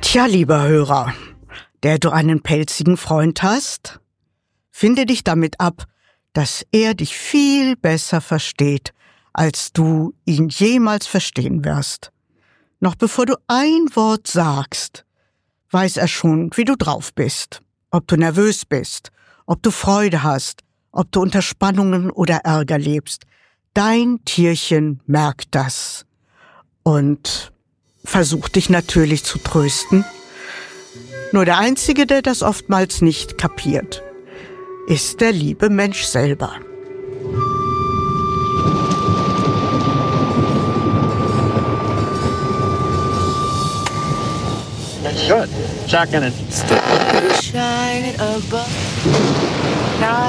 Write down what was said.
Tja, lieber Hörer, der du einen pelzigen Freund hast, finde dich damit ab, dass er dich viel besser versteht, als du ihn jemals verstehen wirst. Noch bevor du ein Wort sagst, weiß er schon, wie du drauf bist, ob du nervös bist, ob du Freude hast, ob du unter Spannungen oder Ärger lebst. Dein Tierchen merkt das und versucht dich natürlich zu trösten. Nur der Einzige, der das oftmals nicht kapiert, ist der liebe Mensch selber. Good. Shotgun it. Shine above.